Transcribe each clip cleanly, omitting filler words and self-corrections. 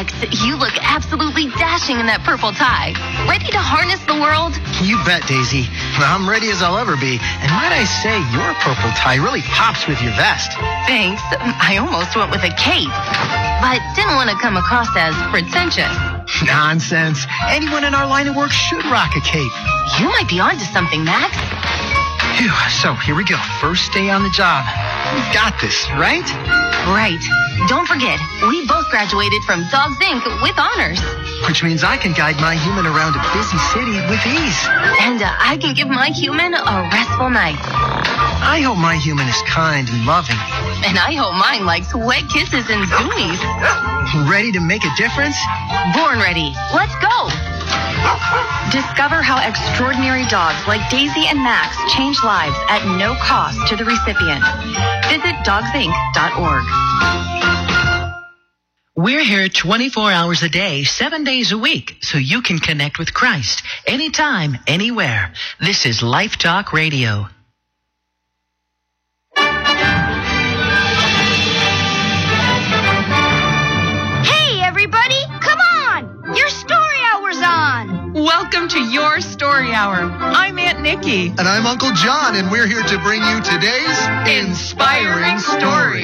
Max, you look absolutely dashing in that purple tie. Ready to harness the world? You bet, Daisy. I'm ready as I'll ever be. And might I say, your purple tie really pops with your vest. Thanks. I almost went with a cape, but didn't want to come across as pretentious. Nonsense. Anyone in our line of work should rock a cape. You might be onto something, Max. Phew, so here we go. First day on the job. We've got this, right? Right. Don't forget, we both graduated from Dogs Inc. with honors. Which means I can guide my human around a busy city with ease. And I can give my human a restful night. I hope my human is kind and loving. And I hope mine likes wet kisses and zoomies. Ready to make a difference? Born ready. Let's go. Discover how extraordinary dogs like Daisy and Max change lives at no cost to the recipient. Visit dogsinc.org. We're here 24 hours a day, 7 days a week, so you can connect with Christ anytime, anywhere. This is Life Talk Radio. Hey, everybody, come on! Your story hour's on! Welcome to Your Story Hour. I'm Aunt Nikki. And I'm Uncle John, and we're here to bring you today's Inspiring Story.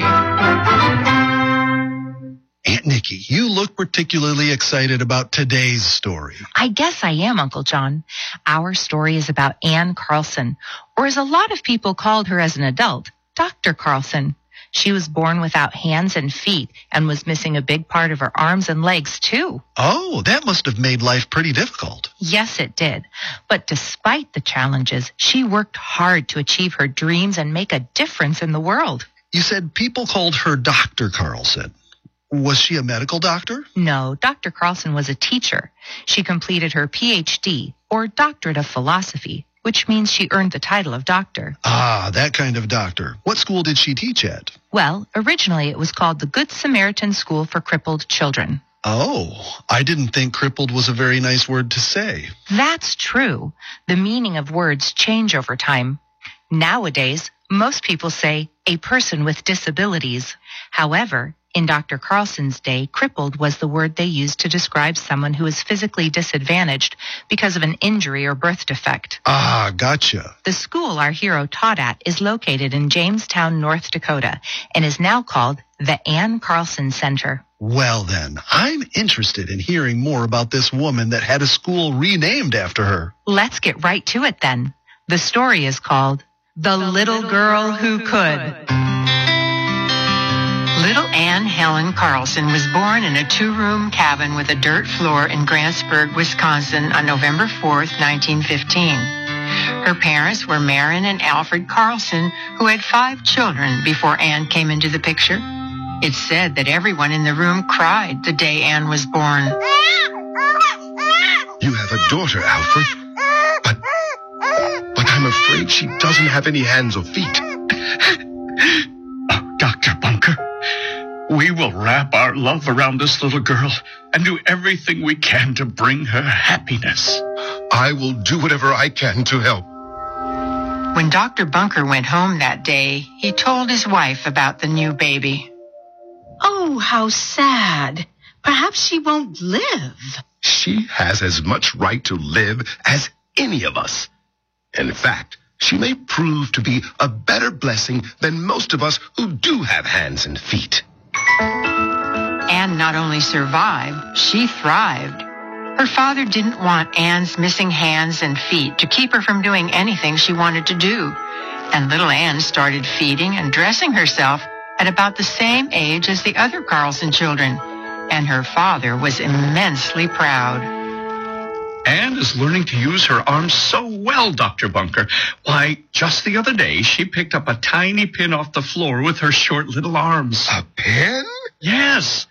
Aunt Nikki, you look particularly excited about today's story. I guess I am, Uncle John. Our story is about Ann Carlson, or as a lot of people called her as an adult, Dr. Carlson. She was born without hands and feet and was missing a big part of her arms and legs, too. Oh, that must have made life pretty difficult. Yes, it did. But despite the challenges, she worked hard to achieve her dreams and make a difference in the world. You said people called her Dr. Carlson. Was she a medical doctor? No, Dr. Carlson was a teacher. She completed her Ph.D., or Doctorate of Philosophy, which means she earned the title of doctor. Ah, that kind of doctor. What school did she teach at? Well, originally it was called the Good Samaritan School for Crippled Children. Oh, I didn't think crippled was a very nice word to say. That's true. The meaning of words change over time. Nowadays, most people say a person with disabilities. However, in Dr. Carlson's day, crippled was the word they used to describe someone who is physically disadvantaged because of an injury or birth defect. Ah, gotcha. The school our hero taught at is located in Jamestown, North Dakota, and is now called the Ann Carlson Center. Well then, I'm interested in hearing more about this woman that had a school renamed after her. Let's get right to it then. The story is called The Little Girl Who Could. Little Ann Helen Carlson was born in a 2-room cabin with a dirt floor in Grantsburg, Wisconsin on November 4th, 1915. Her parents were Marin and Alfred Carlson, who had 5 children before Ann came into the picture. It's said that everyone in the room cried the day Ann was born. You have a daughter, Alfred, but I'm afraid she doesn't have any hands or feet. Oh, Dr. Bunker, we will wrap our love around this little girl and do everything we can to bring her happiness. I will do whatever I can to help. When Dr. Bunker went home that day, he told his wife about the new baby. Oh, how sad. Perhaps she won't live. She has as much right to live as any of us. In fact, she may prove to be a better blessing than most of us who do have hands and feet. Ann not only survived, she thrived. Her father didn't want Ann's missing hands and feet to keep her from doing anything she wanted to do. And little Ann started feeding and dressing herself at about the same age as the other Carlson children. And her father was immensely proud. Ann is learning to use her arms so well, Dr. Bunker. Why, just the other day, she picked up a tiny pin off the floor with her short little arms. A pin? Yes.